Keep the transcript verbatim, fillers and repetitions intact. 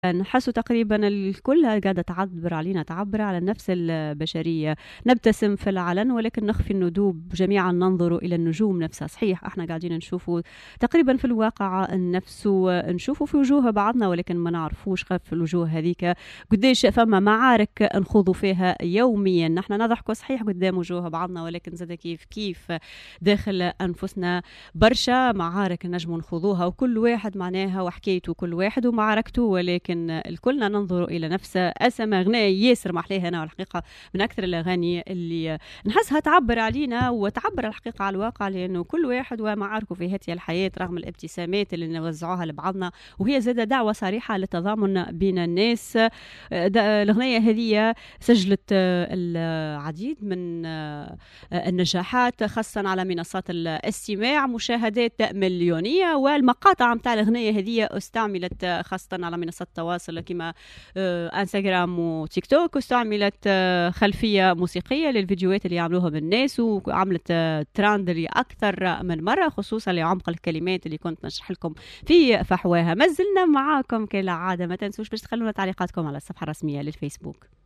نحسوا تقريبا الكل قاعدة تعبر علينا، تعبر على النفس البشرية. نبتسم في العلن ولكن نخفي الندوب، جميعا ننظر إلى النجوم نفسها. صحيح احنا قاعدين نشوفوا تقريبا في الواقع نفسه، نشوفوا في وجوه بعضنا ولكن ما نعرفوش في الوجوه هذيك قديش فما معارك نخوضوا فيها يوميا. نحن نضحكوا صحيح قدام وجوه بعضنا ولكن زاد كيف كيف داخل أنفسنا برشا معارك نجم نخوضوها، وكل واحد معناها وحكايته، كل واحد ومعركته، ولكن الكلنا ننظر إلى نفس أسمى. أغنية ياسر محليها أنا والحقيقة من أكثر الأغاني اللي نحسها تعبر علينا وتعبر الحقيقة على الواقع، لأنه كل واحد ومعاركه في هذه الحياة رغم الابتسامات اللي نوزعوها لبعضنا، وهي زادة دعوة صريحة للتضامن بين الناس. الأغنية هذه سجلت العديد من النجاحات خاصة على منصات الاستماع، مشاهدات مليونية، والمقاطع متاع الأغنية هذه استعملت خاصة على منصات التواصل كما انستغرام وتيك توك، واستعملت خلفية موسيقية للفيديوهات اللي يعملوها الناس، وعملت تراند أكثر من مرة خصوصا لعمق الكلمات اللي كنت نشرح لكم في فحواها. ما زلنا معاكم كالعادة، ما تنسوش باش تخلونا تعليقاتكم على الصفحة الرسمية للفيسبوك.